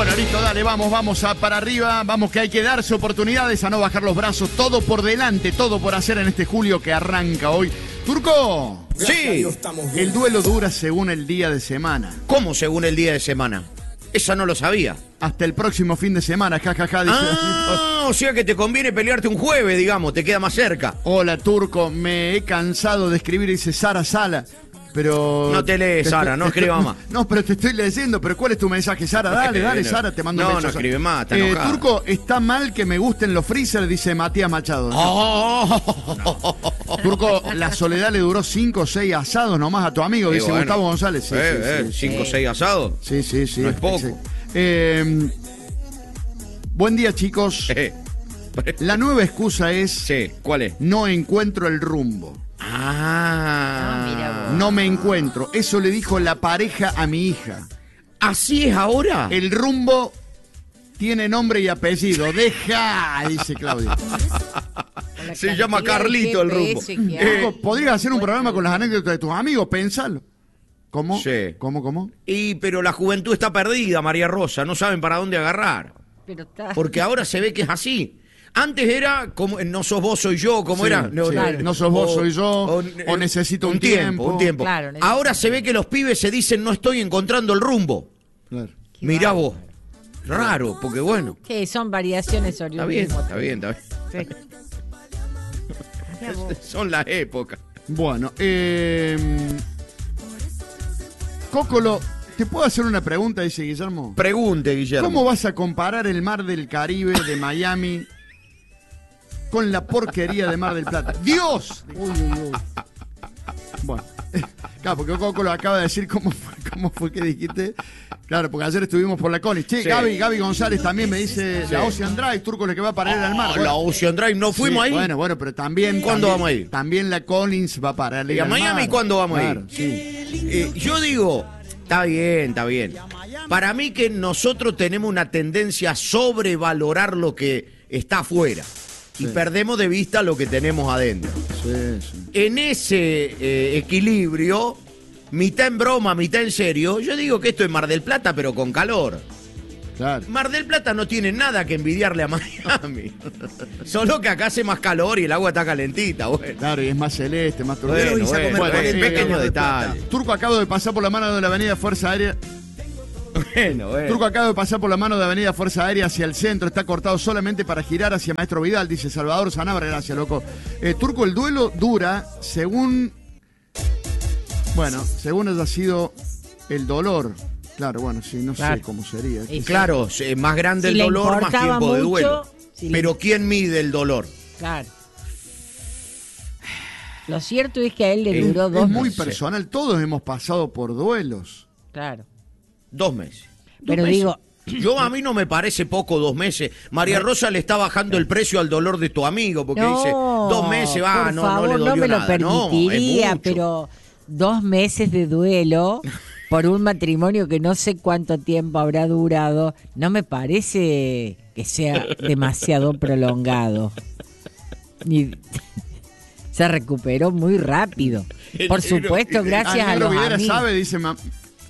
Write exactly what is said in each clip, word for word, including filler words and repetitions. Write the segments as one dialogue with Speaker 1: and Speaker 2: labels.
Speaker 1: Bueno, listo, dale, vamos, vamos a para arriba. Vamos que hay que darse oportunidades a no bajar los brazos. Todo por delante, todo por hacer en este julio que arranca hoy. Turco.
Speaker 2: Sí.
Speaker 1: El duelo dura según el día de semana.
Speaker 2: ¿Cómo según el día de semana? Esa no lo sabía.
Speaker 1: Hasta el próximo fin de semana, jajaja. Ja, ja, dice
Speaker 2: ah, o sea que te conviene pelearte un jueves, digamos, te queda más cerca.
Speaker 1: Hola, Turco, me he cansado de escribir, dice Sara Sala. Pero...
Speaker 2: No te lees, Sara, no escriba más.
Speaker 1: No, pero te estoy leyendo, pero ¿cuál es tu mensaje, Sara? Dale, dale, Sara, te mando
Speaker 2: no,
Speaker 1: un beso.
Speaker 2: No, no escribe más, está
Speaker 1: eh,
Speaker 2: enojada.
Speaker 1: Turco, está mal que me gusten los freezer, dice Matías Machado. ¿No?
Speaker 2: Oh.
Speaker 1: No. Turco, la soledad le duró cinco o seis asados nomás a tu amigo,
Speaker 2: sí,
Speaker 1: dice
Speaker 2: bueno.
Speaker 1: Gustavo González. Sí,
Speaker 2: eh,
Speaker 1: sí,
Speaker 2: eh,
Speaker 1: sí,
Speaker 2: ¿Cinco o
Speaker 1: sí.
Speaker 2: seis asados?
Speaker 1: Sí, sí, sí.
Speaker 2: No es poco.
Speaker 1: Sí. Eh, buen día, chicos.
Speaker 2: Eh.
Speaker 1: La nueva excusa es...
Speaker 2: Sí, ¿cuál es?
Speaker 1: No encuentro el rumbo.
Speaker 2: Ah,
Speaker 3: Ah, mira vos.
Speaker 1: No me encuentro. Eso le dijo la pareja a mi hija.
Speaker 2: ¿Así es ahora?
Speaker 1: El rumbo tiene nombre y apellido. Deja, dice Claudia.
Speaker 2: Se llama Carlito el rumbo.
Speaker 1: Eh, ¿Podrías hacer un programa con las anécdotas de tus amigos? Pensalo. ¿Cómo?
Speaker 2: Sí.
Speaker 1: ¿Cómo, cómo?
Speaker 2: Y pero la juventud está perdida, María Rosa. No saben para dónde agarrar.
Speaker 3: Pero está...
Speaker 2: Porque ahora se ve que es así. Antes era como no sos vos, soy yo, como
Speaker 1: Sí,
Speaker 2: era. No,
Speaker 1: sí.
Speaker 2: claro.
Speaker 1: No sos vos,
Speaker 2: o,
Speaker 1: soy yo,
Speaker 2: o,
Speaker 1: o necesito un
Speaker 2: tiempo.
Speaker 1: tiempo.
Speaker 2: Un tiempo.
Speaker 3: Claro, necesito-
Speaker 2: Ahora se ve que los pibes se dicen no estoy encontrando el rumbo.
Speaker 1: Claro.
Speaker 3: Qué
Speaker 2: Mirá
Speaker 3: bárbaro.
Speaker 2: vos. Raro, porque bueno.
Speaker 3: Sí, son variaciones sobre
Speaker 2: Está
Speaker 3: un
Speaker 2: bien,
Speaker 3: mismo
Speaker 2: está bien, está bien.
Speaker 3: tema. Sí. Mirá vos.
Speaker 2: Son las épocas.
Speaker 1: Bueno, eh... Cócolo, ¿te puedo hacer una pregunta? Dice Guillermo.
Speaker 2: Pregunte, Guillermo.
Speaker 1: ¿Cómo vas a comparar el mar del Caribe de Miami con la porquería de Mar del Plata? ¡Dios!
Speaker 3: Uy, uy, uy.
Speaker 1: Bueno, claro, porque Coco lo acaba de decir cómo fue, cómo fue que dijiste. Claro, porque ayer estuvimos por la Conis. Che,
Speaker 2: Sí.
Speaker 1: Gaby, Gaby González también me dice
Speaker 2: Sí.
Speaker 1: la Ocean Drive, Turco, le que va para ir al mar.
Speaker 2: Ah,
Speaker 1: Bueno,
Speaker 2: la Ocean Drive, ¿no fuimos
Speaker 1: sí,
Speaker 2: ahí?
Speaker 1: Bueno, bueno, pero también.
Speaker 2: ¿Cuándo
Speaker 1: también-
Speaker 2: vamos a ir?
Speaker 1: También la Collins va para ir
Speaker 2: ¿Y a
Speaker 1: al
Speaker 2: Miami
Speaker 1: mar.
Speaker 2: cuándo vamos a ir?
Speaker 1: Claro, sí.
Speaker 2: Eh, yo digo, está bien, está bien. Para mí que nosotros tenemos una tendencia a sobrevalorar lo que está afuera. Y
Speaker 1: Sí.
Speaker 2: perdemos de vista lo que tenemos adentro.
Speaker 1: Sí, sí.
Speaker 2: En ese eh, equilibrio, mitad en broma, mitad en serio, yo digo que esto es Mar del Plata, pero con calor.
Speaker 1: Claro.
Speaker 2: Mar del Plata no tiene nada que envidiarle a Miami. Solo que acá hace más calor y el agua está calentita, bueno.
Speaker 1: Claro, y es más celeste, más turbio.
Speaker 2: Bueno, bueno, bueno,
Speaker 1: eh,
Speaker 2: pequeño
Speaker 1: eh,
Speaker 2: detalle.
Speaker 1: Turco, acabo de pasar por la mano de la avenida Fuerza Aérea.
Speaker 2: Bueno, bueno.
Speaker 1: Turco acaba de pasar por la mano de Avenida Fuerza Aérea hacia el centro, está cortado solamente para girar hacia Maestro Vidal, dice Salvador Sanabria, gracias, loco. Eh, Turco, el duelo dura según, bueno, según haya sido el dolor. Claro, bueno, sí, no
Speaker 3: Claro.
Speaker 1: sé cómo sería.
Speaker 3: Sí.
Speaker 2: Claro, eh, más grande
Speaker 3: Si
Speaker 2: el
Speaker 3: le
Speaker 2: dolor, más
Speaker 3: importaba
Speaker 2: tiempo de
Speaker 3: mucho,
Speaker 2: duelo.
Speaker 3: si le-
Speaker 2: Pero ¿quién mide el dolor?
Speaker 3: Claro. Lo cierto es que a él le
Speaker 2: Es-
Speaker 3: duró
Speaker 1: Es
Speaker 3: dos
Speaker 1: muy
Speaker 3: meses.
Speaker 1: personal, todos hemos pasado por duelos.
Speaker 3: Claro.
Speaker 2: Dos meses. Dos
Speaker 3: Pero
Speaker 2: meses.
Speaker 3: digo,
Speaker 2: Yo a mí no me parece poco dos meses. María Rosa le está bajando el precio al dolor de tu amigo porque
Speaker 3: no,
Speaker 2: dice dos meses, va,
Speaker 3: por
Speaker 2: no,
Speaker 3: favor,
Speaker 2: no le dolió
Speaker 3: me lo
Speaker 2: nada. No, es
Speaker 3: permitiría,
Speaker 2: mucho.
Speaker 3: pero dos meses de duelo por un matrimonio que no sé cuánto tiempo habrá durado, no me parece que sea demasiado prolongado. Y se recuperó muy rápido. Por supuesto, gracias
Speaker 1: Ah,
Speaker 3: a
Speaker 1: Negro
Speaker 3: los
Speaker 1: Videra
Speaker 3: amigos.
Speaker 1: sabe, dice ma-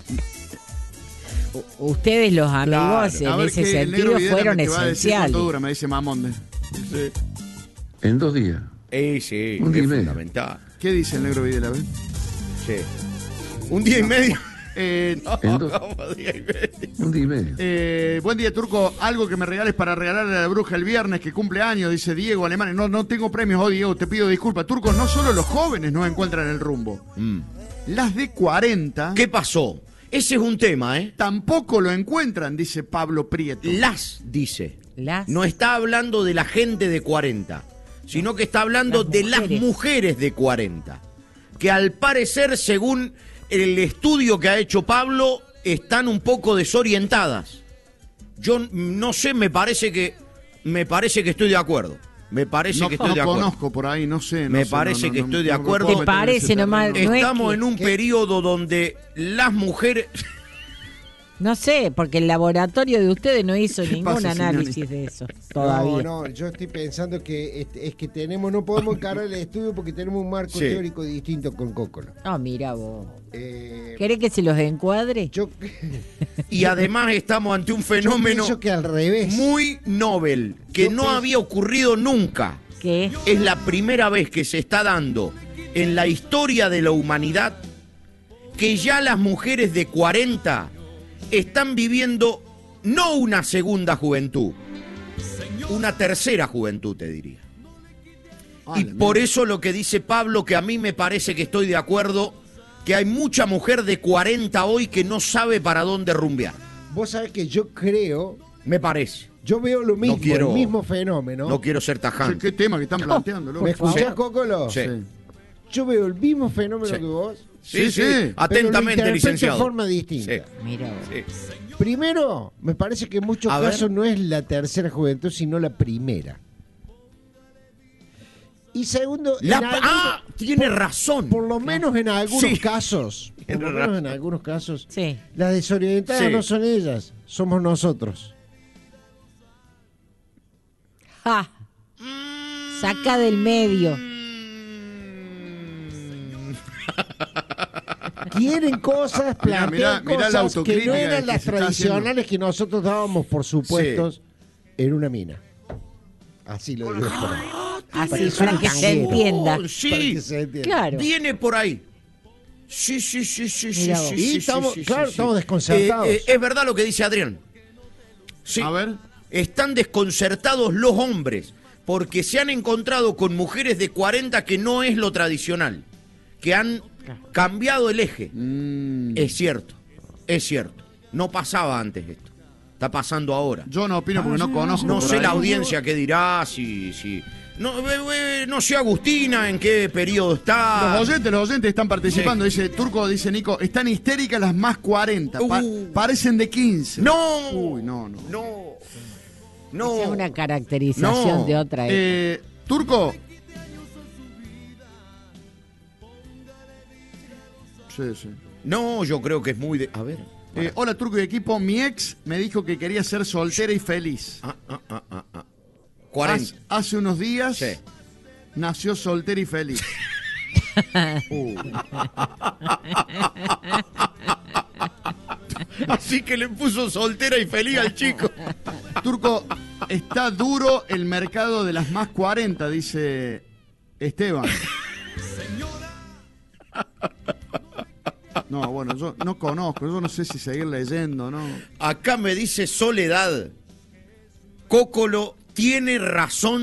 Speaker 3: Ustedes los amigos
Speaker 2: Claro.
Speaker 1: a
Speaker 3: en
Speaker 1: ver
Speaker 3: ese
Speaker 1: qué el Negro
Speaker 3: sentido
Speaker 1: Videra
Speaker 3: fueron
Speaker 1: me te va a decir cuánto
Speaker 3: esenciales.
Speaker 1: dura, me dice Mamón. de- Sí.
Speaker 4: En dos días.
Speaker 2: Eh, sí,
Speaker 4: Un
Speaker 2: es
Speaker 4: día y medio.
Speaker 2: fundamental.
Speaker 1: ¿Qué dice el Negro Videra? ¿Ves?
Speaker 2: Sí. Un día y medio.
Speaker 1: Eh,
Speaker 4: En dos-
Speaker 2: Como día y medio.
Speaker 4: Un día y medio.
Speaker 1: Eh, buen día, Turco. Algo que me regales para regalarle a la bruja el viernes que cumple años, dice Diego Alemán. No, no tengo premios hoy, Diego, te pido disculpas. Turco, no solo los jóvenes no encuentran el rumbo.
Speaker 2: Mm.
Speaker 1: Las de cuarenta
Speaker 2: ¿Qué pasó? Ese es un tema, ¿eh?
Speaker 1: tampoco lo encuentran, dice Pablo Prieto.
Speaker 2: Las, dice.
Speaker 3: Las-
Speaker 2: No está hablando de la gente de cuarenta, sino que está hablando
Speaker 3: Las
Speaker 2: de las
Speaker 3: mujeres.
Speaker 2: mujeres de cuarenta. Que al parecer, según el estudio que ha hecho Pablo, están un poco desorientadas. Yo no sé, me parece que me parece que estoy de acuerdo. Me parece
Speaker 1: no
Speaker 2: que estoy
Speaker 1: no
Speaker 2: de acuerdo.
Speaker 1: conozco por ahí, no sé. no
Speaker 2: Me
Speaker 1: sé,
Speaker 2: parece
Speaker 1: no, no,
Speaker 2: que
Speaker 1: no,
Speaker 2: estoy de
Speaker 1: no me
Speaker 2: acuerdo.
Speaker 1: puedo
Speaker 3: ¿Te
Speaker 1: meter en ese
Speaker 3: parece nomás?
Speaker 1: terreno.
Speaker 3: No es
Speaker 2: Estamos
Speaker 3: que-
Speaker 2: en un
Speaker 1: ¿Qué?
Speaker 2: periodo donde las mujeres...
Speaker 3: No sé, porque el laboratorio de ustedes no hizo
Speaker 1: ¿Qué
Speaker 3: ningún
Speaker 1: pasa,
Speaker 3: análisis
Speaker 1: señorita?
Speaker 3: de eso todavía.
Speaker 5: No, no, yo estoy pensando que es, es que tenemos, no podemos encarar el estudio porque tenemos un marco
Speaker 2: Sí.
Speaker 5: teórico distinto con Cócolo.
Speaker 3: Ah, mira vos.
Speaker 5: Eh,
Speaker 3: ¿Querés que se los encuadre?
Speaker 5: yo,
Speaker 2: Y además estamos ante un
Speaker 5: yo
Speaker 2: fenómeno
Speaker 5: pienso que al revés.
Speaker 2: muy novel, que
Speaker 5: Yo
Speaker 2: no
Speaker 5: pienso-
Speaker 2: había ocurrido nunca.
Speaker 3: ¿Qué?
Speaker 2: Es la primera vez que se está dando en la historia de la humanidad que ya las mujeres de cuarenta están viviendo no una segunda juventud, una tercera juventud, te diría.
Speaker 1: Ah,
Speaker 2: Y
Speaker 1: la
Speaker 2: por
Speaker 1: mierda.
Speaker 2: eso lo que dice Pablo, que a mí me parece que estoy de acuerdo, que hay mucha mujer de cuarenta hoy que no sabe para dónde rumbear.
Speaker 5: Vos sabés que yo creo,
Speaker 2: Me parece.
Speaker 5: yo veo lo mismo,
Speaker 2: quiero-
Speaker 5: el mismo fenómeno.
Speaker 2: No quiero ser
Speaker 1: Che,
Speaker 2: tajante.
Speaker 1: ¿Qué tema que están planteando, loco?
Speaker 5: ¿Me escuchás,
Speaker 2: Sí.
Speaker 5: Cócolo?
Speaker 2: Sí.
Speaker 5: Yo veo el mismo fenómeno
Speaker 2: Sí.
Speaker 5: que vos,
Speaker 2: Sí,
Speaker 1: Sí,
Speaker 2: sí,
Speaker 1: sí.
Speaker 5: pero lo
Speaker 2: atentamente,
Speaker 5: interpreto
Speaker 2: licenciado.
Speaker 5: de forma distinta.
Speaker 2: Sí,
Speaker 3: Mira vos.
Speaker 2: sí.
Speaker 5: Primero, me parece que en muchos
Speaker 2: A ver.
Speaker 5: casos no es la tercera juventud, sino la primera. Y segundo,
Speaker 2: La-
Speaker 5: en algún-
Speaker 2: ah, tiene razón.
Speaker 5: por lo menos en algunos
Speaker 2: Sí.
Speaker 5: casos, por
Speaker 2: Tiene
Speaker 5: lo menos
Speaker 2: razón.
Speaker 5: en algunos casos,
Speaker 3: Sí.
Speaker 5: las desorientadas
Speaker 2: Sí.
Speaker 5: no son ellas, somos nosotros.
Speaker 3: ¡Ja! Saca del medio.
Speaker 5: Quieren cosas,
Speaker 1: Mirá,
Speaker 5: plantean
Speaker 1: mirá, mirá la
Speaker 5: cosas que no
Speaker 1: autocrítica
Speaker 5: eran
Speaker 1: que
Speaker 5: las
Speaker 1: se está
Speaker 5: tradicionales que nosotros dábamos por supuestos en una mina. Así lo digo por ahí.
Speaker 3: Así,
Speaker 5: suene
Speaker 3: para que se
Speaker 5: tanguero.
Speaker 3: entienda.
Speaker 2: Oh,
Speaker 5: Para
Speaker 2: sí,
Speaker 5: que se entienda.
Speaker 3: Claro.
Speaker 2: viene por ahí. Sí, sí, sí, sí, sí,
Speaker 3: Mirá
Speaker 2: sí,
Speaker 3: vos.
Speaker 2: sí,
Speaker 5: Y
Speaker 2: sí,
Speaker 5: estamos-
Speaker 2: sí,
Speaker 5: claro,
Speaker 2: sí,
Speaker 5: estamos
Speaker 2: sí.
Speaker 5: desconcertados.
Speaker 2: Eh, eh, es verdad lo que dice Adrián. Sí.
Speaker 1: A ver.
Speaker 2: Están desconcertados los hombres porque se han encontrado con mujeres de cuarenta que no es lo tradicional, que han cambiado el eje.
Speaker 1: Mm,
Speaker 2: Es cierto, es cierto. No pasaba antes esto. Está pasando ahora.
Speaker 1: yo no opino porque no conozco.
Speaker 2: No
Speaker 1: por
Speaker 2: sé
Speaker 1: ahí.
Speaker 2: la audiencia qué dirá, si... si no, eh, eh, no sé Agustina en qué periodo está.
Speaker 1: Los oyentes, los oyentes están participando. Dice Turco, dice Nico, están histéricas las más cuarenta. pa-
Speaker 2: Uh.
Speaker 1: parecen de quince.
Speaker 2: No.
Speaker 1: Uy, no, no.
Speaker 2: No. No.
Speaker 3: Esa es una caracterización
Speaker 2: No.
Speaker 3: de otra época.
Speaker 1: Eh, Turco. Sí, sí.
Speaker 2: No, yo creo que es muy de... A ver.
Speaker 1: Eh, hola Turco y equipo, mi ex me dijo que quería ser soltera y feliz.
Speaker 2: Ah, ah, ah, ah, ah. cuarenta.
Speaker 1: Hace, hace unos días
Speaker 2: Sí.
Speaker 1: nació soltera y feliz. Uh.
Speaker 2: Así que le puso soltera y feliz al chico.
Speaker 1: Turco, está duro el mercado de las más cuarenta, dice Esteban. No, bueno, yo no conozco, yo no sé si seguir leyendo, ¿no?
Speaker 2: Acá me dice Soledad. Cócolo tiene razón